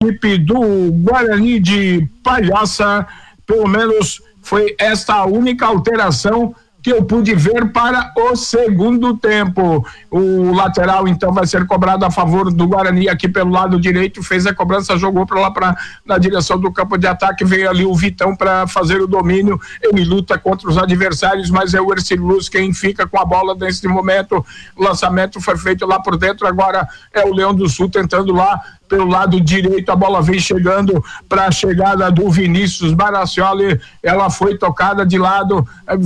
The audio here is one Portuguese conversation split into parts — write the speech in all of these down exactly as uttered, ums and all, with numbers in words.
equipe do Guarani de Palhoça. Pelo menos foi esta a única alteração que eu pude ver para o segundo tempo. O lateral então vai ser cobrado a favor do Guarani aqui pelo lado direito, fez a cobrança, jogou para lá para na direção do campo de ataque, veio ali o Vitão para fazer o domínio, ele luta contra os adversários, mas é o Ercílio Luz quem fica com a bola nesse momento. O lançamento foi feito lá por dentro, agora é o Leão do Sul tentando lá pelo lado direito, a bola vem chegando para a chegada do Vinícius Baraccioli, ela foi tocada de lado,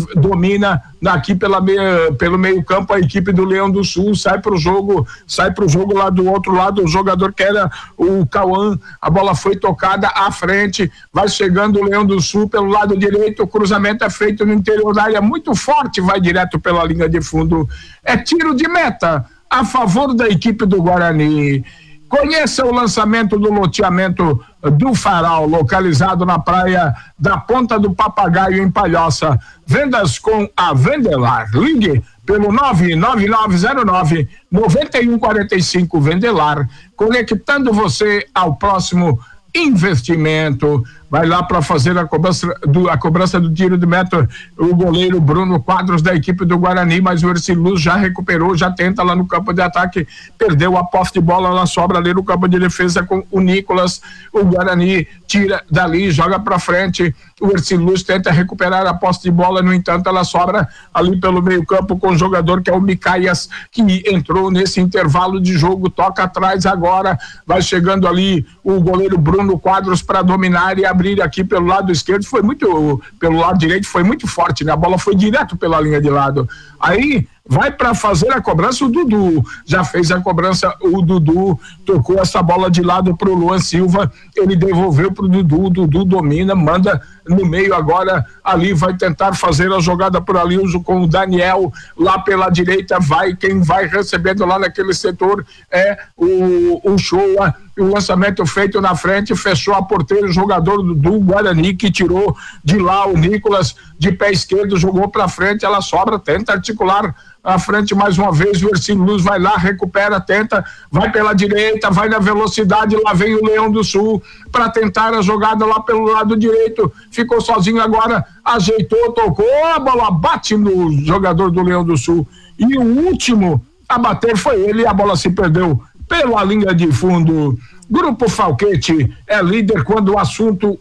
domina daqui pela meia, pelo meio campo a equipe do Leão do Sul, sai pro jogo, sai pro jogo lá do outro lado, o jogador que era o Cauã, a bola foi tocada à frente, vai chegando o Leão do Sul pelo lado direito, o cruzamento é feito no interior da área, muito forte, vai direto pela linha de fundo, é tiro de meta a favor da equipe do Guarani. Conheça o lançamento do loteamento do Farol, localizado na praia da Ponta do Papagaio, em Palhoça. Vendas com a Vendelar. Ligue pelo nove nove nove zero nove nove um quatro cinco Vendelar, conectando você ao próximo investimento. Vai lá para fazer a cobrança do, a cobrança do tiro de meta o goleiro Bruno Quadros da equipe do Guarani, mas o Ercílio Luz já recuperou, já tenta lá no campo de ataque, perdeu a posse de bola, ela sobra ali no campo de defesa com o Nicolas, o Guarani tira dali, joga para frente, o Ercílio Luz tenta recuperar a posse de bola, no entanto ela sobra ali pelo meio campo com o jogador que é o Micaias, que entrou nesse intervalo de jogo, toca atrás agora, vai chegando ali o goleiro Bruno Quadros para dominar e abrir aqui pelo lado esquerdo, foi muito, pelo lado direito foi muito forte, né? A bola foi direto pela linha de lado, aí vai para fazer a cobrança o Dudu, já fez a cobrança o Dudu, tocou essa bola de lado pro Luan Silva, ele devolveu pro Dudu, o Dudu domina, manda no meio agora, ali vai tentar fazer a jogada por ali, com o Daniel lá pela direita, vai, quem vai recebendo lá naquele setor é o, o Shoa, o lançamento feito na frente, fechou a porteira, o jogador do, do Guarani que tirou de lá o Nicolas de pé esquerdo, jogou para frente, ela sobra, tenta articular à frente mais uma vez, o Ercílio Luz vai lá, recupera, tenta, vai pela direita, vai na velocidade, lá vem o Leão do Sul para tentar a jogada lá pelo lado direito, ficou sozinho agora, ajeitou, tocou, a bola bate no jogador do Leão do Sul, e o último a bater foi ele, a bola se perdeu pela linha de fundo. Grupo Falquete é líder quando o assunto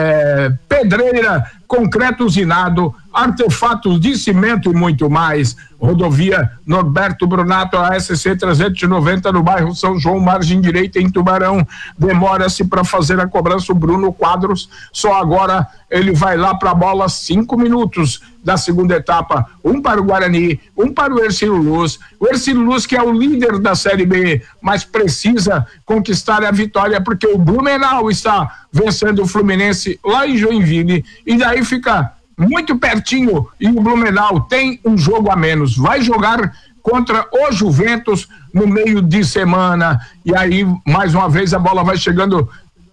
é pedreira, concreto usinado, artefatos de cimento e muito mais. Rodovia Norberto Brunato, a S C trezentos e noventa, no bairro São João, margem direita, em Tubarão. Demora-se para fazer a cobrança o Bruno Quadros, só agora ele vai lá para a bola, cinco minutos da segunda etapa, um para o Guarani, um para o Ercílio Luz. O Ercílio Luz, que é o líder da Série B, mas precisa conquistar a vitória, porque o Blumenau está vencendo o Fluminense lá em Joinville, e daí fica muito pertinho, e o Blumenau tem um jogo a menos, vai jogar contra o Juventus no meio de semana, e aí mais uma vez a bola vai chegando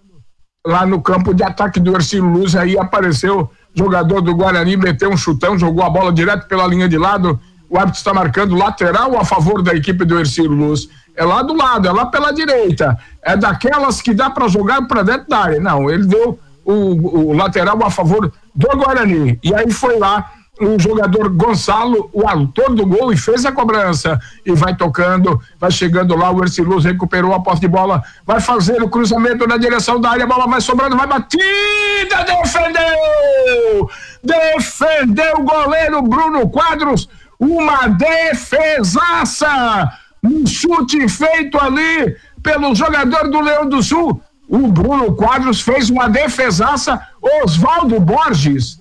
lá no campo de ataque do Ercílio Luz, aí apareceu jogador do Guarani, meteu um chutão, jogou a bola direto pela linha de lado, o árbitro está marcando lateral a favor da equipe do Ercílio Luz, é lá do lado, é lá pela direita, é daquelas que dá para jogar para dentro da área, não, ele deu o, o lateral a favor do Guarani, e aí foi lá o jogador Gonçalo, o autor do gol, e fez a cobrança, e vai tocando, vai chegando lá, o Ercílio Luz recuperou a posse de bola, vai fazer o cruzamento na direção da área, a bola vai sobrando, vai batida, defendeu, defendeu o goleiro Bruno Quadros, uma defesaça, um chute feito ali pelo jogador do Leão do Sul, o Bruno Quadros fez uma defesaça, Oswaldo Borges.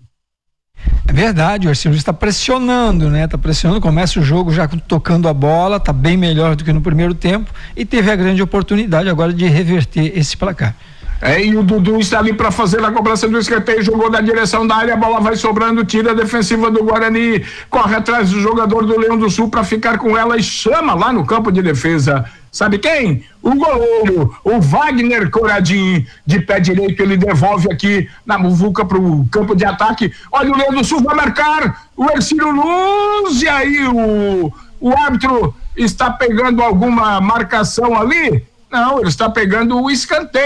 É verdade, o Ercílio está pressionando, né? Tá pressionando, começa o jogo já tocando a bola, tá bem melhor do que no primeiro tempo e teve a grande oportunidade agora de reverter esse placar. É, e o Dudu está ali para fazer a cobrança do escanteio, jogou na direção da área, a bola vai sobrando, tira a defensiva do Guarani, corre atrás do jogador do Leão do Sul para ficar com ela e chama lá no campo de defesa. Sabe quem? O goleiro, o Wagner Coradinho, de pé direito, ele devolve aqui na muvuca pro campo de ataque. Olha, o Leão do Sul vai marcar o Ercílio Luz, e aí o, o árbitro está pegando alguma marcação ali? Não, ele está pegando o escanteio.